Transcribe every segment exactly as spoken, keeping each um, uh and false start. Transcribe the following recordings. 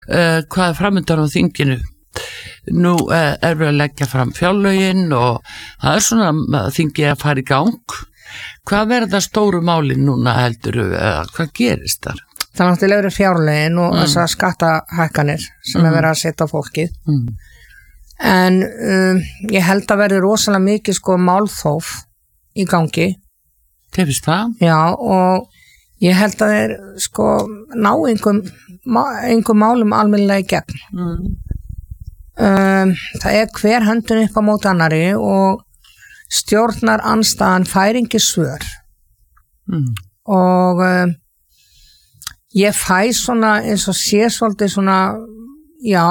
uh, hvað er framöndan á þinginu? Nú uh, er við að leggja fram fjárlögin og það er svona þingið að fara í gang. Hvað verða stóru málin núna heldur eða hvað gerist þar? Það er náttúrulega verið fjárlögin og mm. þessar skattahækkanir sem mm. er verið að setja á fólkið. Mm. En um, ég held að verði rosalega mikið sko málþóf í gangi. Þið finnst það? Já, og ég held að þeir sko ná einhverjum einhver málum almennilega í gegn. Mm. Um, það er hver höndun upp á móti annari og stjórnar andstaðan færingi svör. Mm. Og um, ég fæ svona eins og sé svolítið svona, já,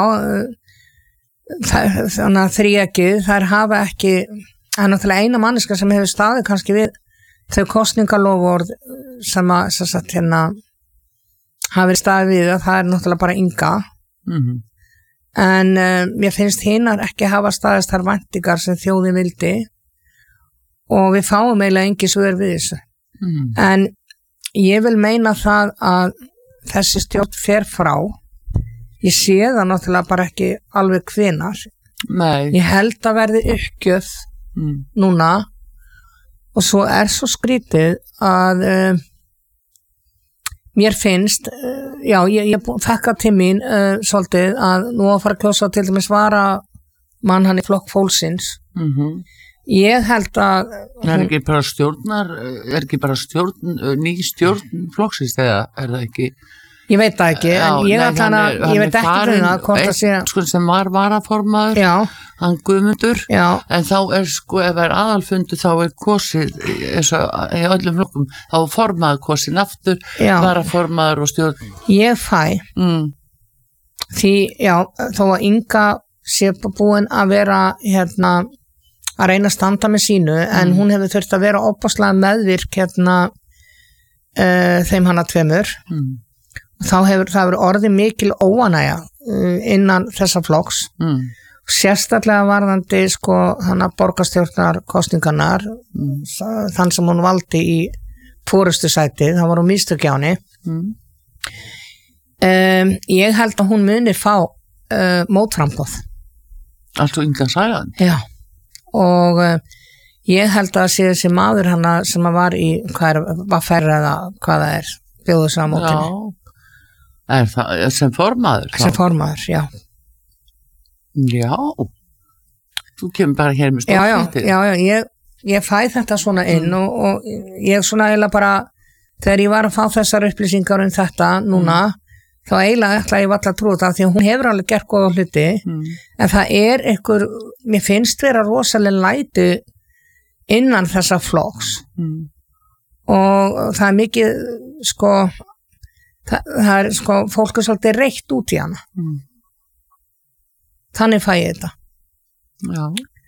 það, þannig að þríekið, þær hafa ekki, það er náttúrulega eina manneska sem hefur staðið kannski við þau kosningalofvörð sem að, sem sagt, hérna, hafi verið staðið við að það er náttúrulega bara Inga. Mm-hmm. En uh, mér finnst hinnar ekki hafa staðist þar væntingar sem þjóðin vildi og við fáum eiginlega engi svör við þessu. Mm. En ég vil meina það að þessi stjórn fer frá. Ég sé það náttúrulega bara ekki alveg hvenar. Nei. Ég held að verði uppgjöf mm. núna og svo er svo skrítið að uh, mér finnst, uh, já, ég, ég fekka til mín uh, svolítið að nú að fara að kjósa til dæmis vara mann hann í flokk fólksins. Mhm. Ég held að hún, er ekki bara stjórnar er ekki bara stjórn, ný stjórn flokksins eða er það ekki ég veit það ekki já, en ég, nei, hana, er, ég veit ekki fyrir það hvort að sé sko sem var varaformaður já. Hann Guðmundur já. En þá er sko ef er aðalfundu þá er kosið eins og í öllum flokkum þá er formaður kosin aftur já. Varaformaður og stjórn ég fæ mm. því já þó að Inga sé búin að vera hérna að reyna að standa með sínu en mm. hún hefur þurft að vera opaslega meðvirk hérna uh, þeim hana tveimur mm. og þá hefur það verið orðið mikil óanægja uh, innan þessa flokks mm. sérstaklega varðandi sko hana borgarstjórnar kosningarnar mm. þann sem hún valdi í fórustu sætið, það var hún mistök hjá henni mm. um, ég held að hún muni fá uh, mótframboð Alltaf Inga Sæland? Já og uh, ég held að sé þessi maður hana sem að var í hvað er, var færra eða hvað það er bjóðu samóttinni Já, er það sem formaður? Sem formaður, já Já þú kemur bara hér með stórfættir Já, já, já, ég, ég fæ þetta svona inn mm. og, og ég svona eiginlega bara þegar ég var að fá þessar upplýsingar um þetta núna mm. þá eiginlega ætla ég valla að trúa það því að hún hefur alveg gert góða hluti mm. en það er einhver, mér finnst vera rosalega læti innan þessa flokks mm. og það er mikið sko það, það er sko fólk er svolítið reitt út í hana mm. þannig fæ ég þetta Já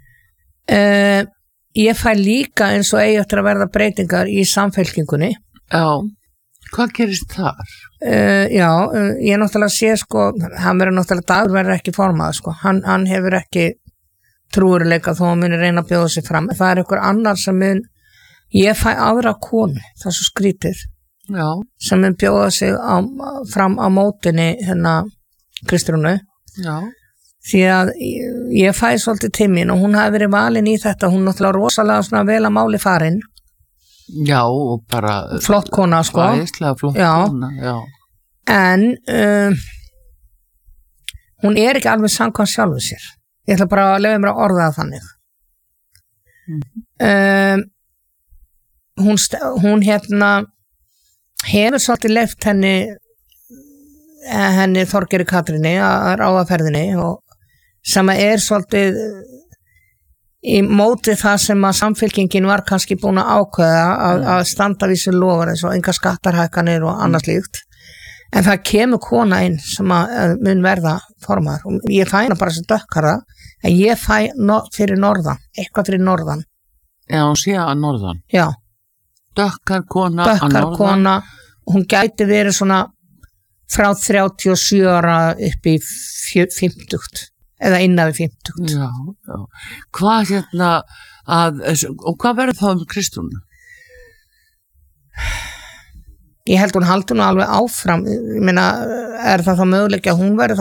uh, ég fæ líka eins og eigi eftir að verða breytingar í samfélkingunni Já, hvað gerist þar? Uh, já, uh, ég náttúrulega sé sko, hann verður náttúrulega dagur verður ekki formað sko, hann, hann hefur ekki trúurleika þó hann muni reyna að bjóða sig fram, það er einhver annar sem mun, ég fæ aðra konu, það er svo skrítið já. Sem mun bjóða sig á, fram á mótinni hérna Kristrúnu já. Því að ég, ég fæ svolítið til mín og hún hafi verið valin í þetta, hún náttúrulega rosalega svona vel að máli farin Já, og bara flott kona sko æðislega flott já. Kona, já en um, hún er ekki alveg samkvæmt sjálfur sér ég ætla bara að leyfa mér að orða það þannig mm-hmm. um, hún, hún hérna hefur svolítið leyft henni henni Þorgeiri Katríni að ráða ferðinni og sem er svolítið í móti það sem að samfylkingin var kannski búin að ákveða að, að standa við sér lofar eins og enga skattarhækkanir og annars líkt en það kemur kona inn sem að, að mun verða formaður og ég fæ hana bara sem dökkara en ég fæ no, fyrir norðan eitthvað fyrir norðan Já, hún sé að norðan Já Dökkar kona Dökkar að norðan kona og hún gæti verið svona frá þrjátíu og sjö ára upp í fimmtugt eða innan við fimmtugt Já, já. Hvað hérna að, og hvað verður þá um Kristrúnu? ég held hún haldur nú alveg áfram, ég meina er það þá möguleiki að hún verður